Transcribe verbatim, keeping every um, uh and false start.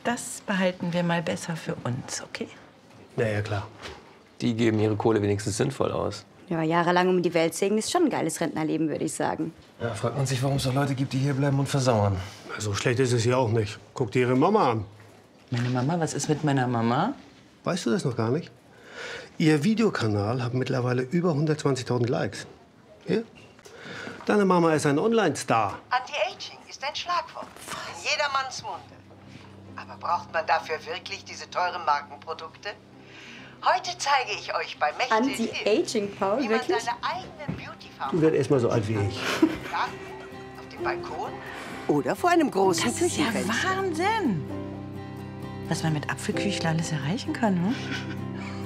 das behalten wir mal besser für uns, okay? Na ja, klar. Die geben ihre Kohle wenigstens sinnvoll aus. Ja, jahrelang um die Welt segeln ist schon ein geiles Rentnerleben, würde ich sagen. Ja, fragt man sich, warum es noch Leute gibt, die hier bleiben und versauern. So schlecht ist es hier auch nicht. Guck dir ihre Mama an. Meine Mama? Was ist mit meiner Mama? Weißt du das noch gar nicht? Ihr Videokanal hat mittlerweile über hundertzwanzigtausend Likes. Hier? Deine Mama ist ein Online-Star. Anti-Aging ist ein Schlagwort. In jedermanns Munde. Aber braucht man dafür wirklich diese teuren Markenprodukte? Heute zeige ich euch bei Mechtel Anti-Aging, Paul, wie man wirklich? seine eigene Beauty-Farm Du wirst erst mal so alt wie ich. Garten, auf dem Balkon oder vor einem großen Das ist ja Küchenfenster. Wahnsinn! Was man mit Apfelküchler alles erreichen kann, ne?